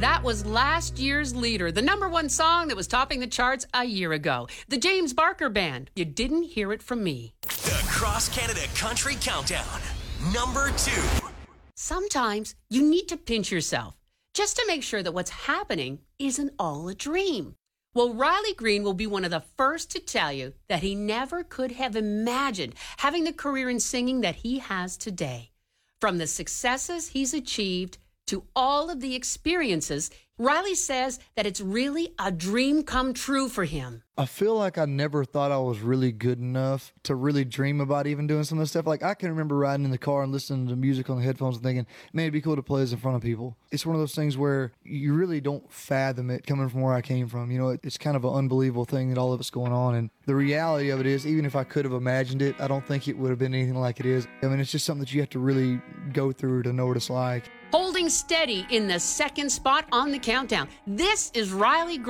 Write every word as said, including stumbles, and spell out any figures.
That was last year's leader, the number one song that was topping the charts a year ago. The James Barker Band. You didn't hear it from me. The Cross Canada Country Countdown, number two. Sometimes you need to pinch yourself just to make sure that what's happening isn't all a dream. Well, Riley Green will be one of the first to tell you that he never could have imagined having the career in singing that he has today. From the successes he's achieved to all of the experiences, Riley says that it's really a dream come true for him. I feel like I never thought I was really good enough to really dream about even doing some of this stuff. Like, I can remember riding in the car and listening to music on the headphones and thinking, man, it'd be cool to play this in front of people. It's one of those things where you really don't fathom it coming from where I came from. You know, it's kind of an unbelievable thing that all of it's going on. And the reality of it is, even if I could have imagined it, I don't think it would have been anything like it is. I mean, it's just something that you have to really go through to know what it's like. Holding steady in the second spot on the countdown. This is Riley Green.